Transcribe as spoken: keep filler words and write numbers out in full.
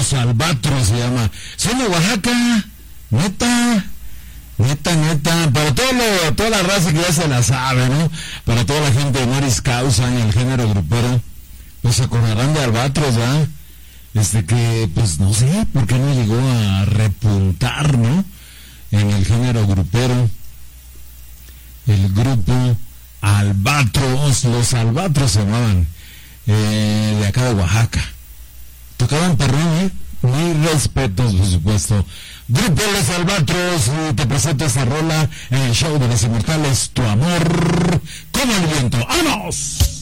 Los Albatros se llama. Son de Oaxaca, neta, neta, neta, para todo lo, toda la raza que ya se la sabe, ¿no? Para toda la gente de Moris Causa en el género grupero, pues se acordarán de Albatros, ¿verdad? Este que, pues no sé por qué no llegó a repuntar, ¿no? En el género grupero. El grupo Albatros, los Albatros se llamaban, eh, de acá de Oaxaca. Tocaban perrón, ¿eh? Mis respetos, por supuesto. Grupo Los Albatros, y te presento esta rola en el show de los inmortales, Tu amor como el viento. ¡Vámonos!